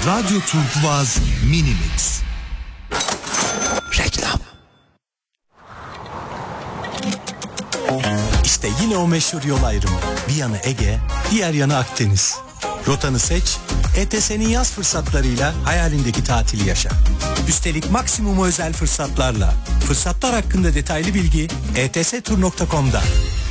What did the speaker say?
Radyo Turkuaz Mini Mix. Reklam. İşte yine o meşhur yol ayrımı. Bir yanı Ege, diğer yanı Akdeniz. Rotanı seç, ETS'nin yaz fırsatlarıyla hayalindeki tatili yaşa. Üstelik maksimum özel fırsatlarla. Fırsatlar hakkında detaylı bilgi etstur.com'da.